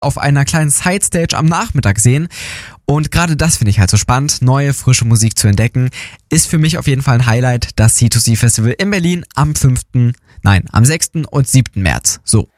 auf einer kleinen Sidestage am Nachmittag sehen. Und gerade das finde ich halt so spannend, neue, frische Musik zu entdecken. Ist für mich auf jeden Fall ein Highlight, das C2C Festival in Berlin am 6. und 7. März. So.